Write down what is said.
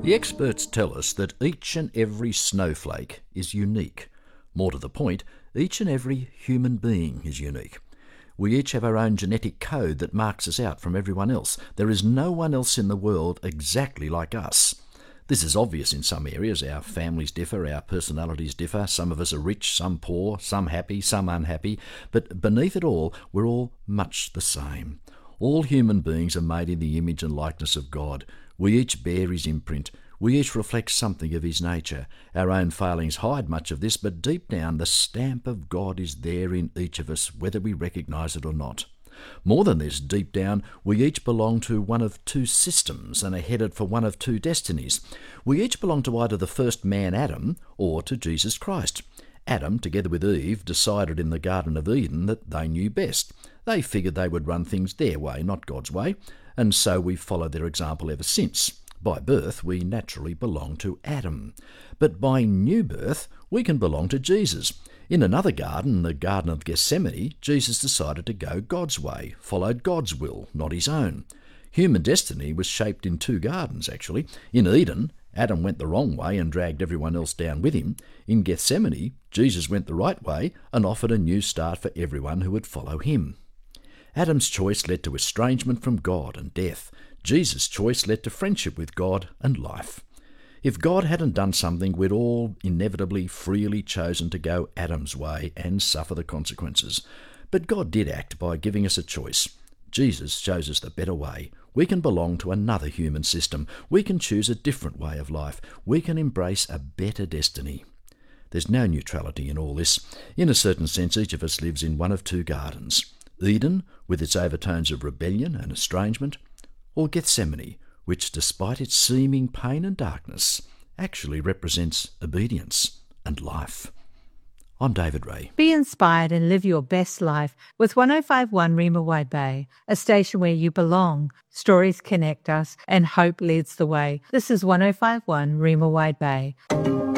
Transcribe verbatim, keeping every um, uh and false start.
The experts tell us that each and every snowflake is unique. More to the point, each and every human being is unique. We each have our own genetic code that marks us out from everyone else. There is no one else in the world exactly like us. This is obvious in some areas. Our families differ, our personalities differ. Some of us are rich, some poor, some happy, some unhappy. But beneath it all, we're all much the same. All human beings are made in the image and likeness of God. We each bear his imprint. We each reflect something of his nature. Our own failings hide much of this, but deep down the stamp of God is there in each of us, whether we recognise it or not. More than this, deep down, we each belong to one of two systems and are headed for one of two destinies. We each belong to either the first man, Adam, or to Jesus Christ. Adam, together with Eve, decided in the Garden of Eden that they knew best. They figured they would run things their way, not God's way, and so we've followed their example ever since. By birth, we naturally belong to Adam. But by new birth, we can belong to Jesus. In another garden, the Garden of Gethsemane, Jesus decided to go God's way, followed God's will, not his own. Human destiny was shaped in two gardens, actually. In Eden, Adam went the wrong way and dragged everyone else down with him. In Gethsemane, Jesus went the right way and offered a new start for everyone who would follow him. Adam's choice led to estrangement from God and death. Jesus' choice led to friendship with God and life. If God hadn't done something, we'd all inevitably freely chosen to go Adam's way and suffer the consequences. But God did act by giving us a choice. Jesus shows us the better way. We can belong to another human system. We can choose a different way of life. We can embrace a better destiny. There's no neutrality in all this. In a certain sense, each of us lives in one of two gardens. Eden, with its overtones of rebellion and estrangement, or Gethsemane, which, despite its seeming pain and darkness, actually represents obedience and life. I'm David Ray. Be inspired and live your best life with one oh five point one Rima Wide Bay, a station where you belong. Stories connect us and hope leads the way. This is one oh five point one Rima Wide Bay.